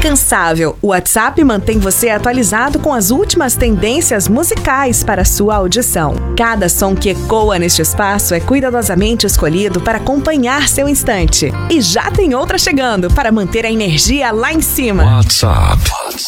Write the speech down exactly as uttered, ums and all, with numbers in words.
incansável, o WhatsApp mantém você atualizado com as últimas tendências musicais para sua audição. Cada som que ecoa neste espaço é cuidadosamente escolhido para acompanhar seu instante. E já tem outra chegando para manter a energia lá em cima. WhatsApp.